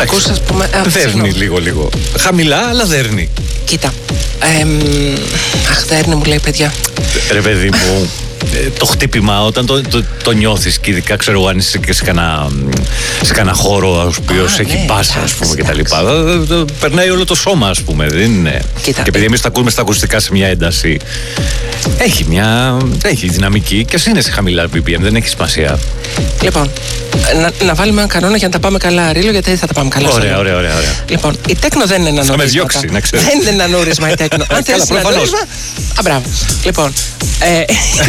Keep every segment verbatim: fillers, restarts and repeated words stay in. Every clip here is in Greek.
Ακούς, ας πούμε. Α, δέρνει λίγο-λίγο. Χαμηλά, αλλά δέρνει. Κοίτα. Ε, αχ, δέρνει μου λέει, παιδιά. Ρε παιδί μου, το χτύπημα όταν το, το, το νιώθεις και ειδικά ξέρω εγώ αν είσαι και σε κανένα, σε κανένα χώρο ο οποίος έχει ναι, μπάσα ας πούμε και τα λοιπά, περνάει όλο το σώμα ας πούμε, δεν είναι. Κοίτα, και επειδή εμείς τα ακούμε στα ακουστικά σε μια ένταση, έχει μια έχει δυναμική και ας είναι σε χαμηλά μπι πι εμ, δεν έχει σημασία. Λοιπόν, να, να βάλουμε έναν κανόνα για να τα πάμε καλά, Ρίλο, γιατί δεν θα τα πάμε καλά. Ωραία, ωραία, ωραία, ωραία. Λοιπόν, η τέκνο δεν είναι ένα νούρισμα. Θα με διώξει, να ξέρεις. Δεν είναι ένα νούρισμα η τέκνο. Αν θες ένα νούρισμα. Α, μπράβο. Λοιπόν. Ε...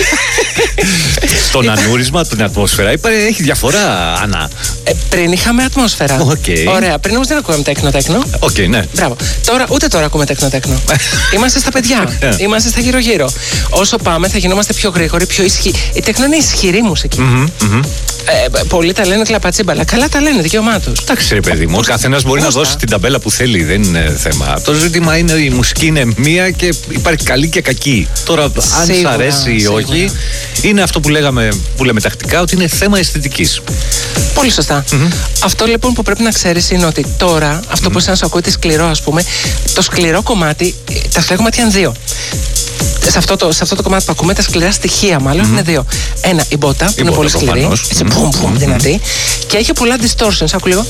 Το νανούρισμα, την ατμόσφαιρα, έχει διαφορά, Άννα. Ε, πριν είχαμε ατμόσφαιρα. Okay. Ωραία, πριν όμως δεν ακούγαμε τέκνο-τέκνο. Οκ, okay, ναι. Μπράβο. Τώρα, ούτε τώρα ακούμε τέκνο-τέκνο. Είμαστε στα παιδιά. Yeah. Είμαστε στα γύρω-γύρω. Όσο πάμε, θα γινόμαστε πιο γρήγοροι, πιο ισχυροί. Η τέκνο είναι ισχυρή μουσική. Mm-hmm, mm-hmm. Ε, πολλοί τα λένε κλαπατσίμπαλα. Καλά τα λένε, δικαίωμά τους. Εντάξει, ρε παιδί μου. Ο καθένας μπορεί να δώσει την ταμπέλα που θέλει, δεν είναι θέμα. Το ζήτημα είναι η μουσική είναι μία και υπάρχει καλή και κακή. Τώρα, αν σ' αρέσει ή όχι, είναι αυτό που λέγαμε, που λέμε τακτικά, ότι είναι θέμα αισθητικής. Πολύ σωστά. Mm-hmm. Αυτό λοιπόν που πρέπει να ξέρεις είναι ότι τώρα, αυτό mm-hmm. που σαν σου ακούγεται σκληρό, ας πούμε, το σκληρό κομμάτι, τα σκληρά κομμάτια είναι δύο. Σε αυτό, το, σε αυτό το κομμάτι που ακούμε, τα σκληρά στοιχεία μάλλον mm-hmm. είναι δύο. Ένα, η μπότα, που η είναι μπότα, πολύ σκληρή, έτσι μπουμ μπουμ δυνατή, και έχει πολλά distortions. Άκου λίγο.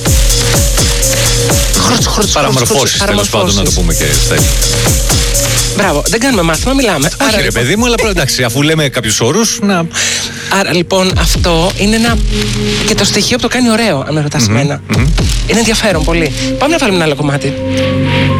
Παραμορφώσεις, τέλος πάντων, να το πούμε και στα ίδια. Μπράβο, δεν κάνουμε μάθημα, μιλάμε. Όχι, άρα, ρε λοιπόν... παιδί μου, αλλά εντάξει, αφού λέμε κάποιους όρους, να. Άρα λοιπόν αυτό είναι ένα. Και το στοιχείο που το κάνει ωραίο, αν με ρωτάς εμένα. Mm-hmm. Είναι ενδιαφέρον πολύ. Πάμε να βάλουμε ένα άλλο κομμάτι.